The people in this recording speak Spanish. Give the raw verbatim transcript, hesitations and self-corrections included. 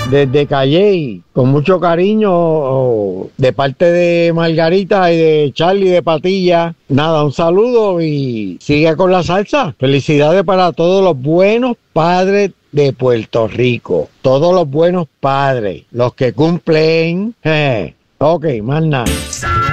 desde Calley, con mucho cariño, de parte de Margarita y de Charlie de Patilla. Nada, un saludo y sigue con la salsa. Felicidades para todos los buenos padres de Puerto Rico. Todos los buenos padres, los que cumplen. Eh. Ok, más nada.